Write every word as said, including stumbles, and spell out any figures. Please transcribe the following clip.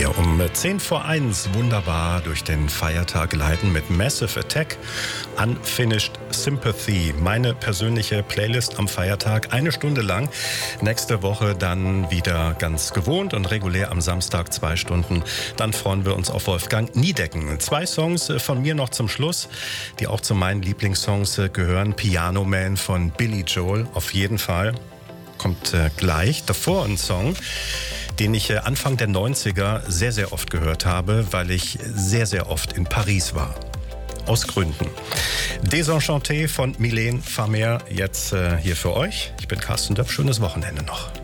wir um zehn vor eins wunderbar durch den Feiertag geleiten mit Massive Attack, Unfinished Sympathy, meine persönliche Playlist am Feiertag, eine Stunde lang. Nächste Woche dann wieder ganz gewohnt und regulär am Samstag zwei Stunden. Dann freuen wir uns auf Wolfgang Niedecken. Zwei Songs von mir noch zum Schluss, die auch zu meinen Lieblingssongs gehören. Piano Man von Billy Joel, auf jeden Fall. Kommt äh, gleich. Davor ein Song, den ich äh, Anfang der neunziger sehr, sehr oft gehört habe, weil ich sehr, sehr oft in Paris war. Aus Gründen. Désenchanté von Mylène Farmer, jetzt äh, hier für euch. Ich bin Carsten Döpf. Schönes Wochenende noch.